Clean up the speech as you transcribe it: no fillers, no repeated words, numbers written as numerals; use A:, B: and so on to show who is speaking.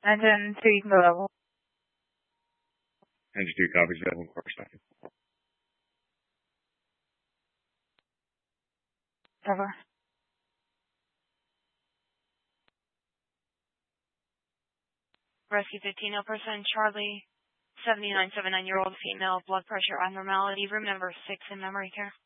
A: Engine 2, you can go level.
B: Engine 2 copies, you have 1 car second.
A: Cover.
C: Rescue 15, person Charlie, 79, 79-year-old female, blood pressure abnormality, room number 6 in memory care.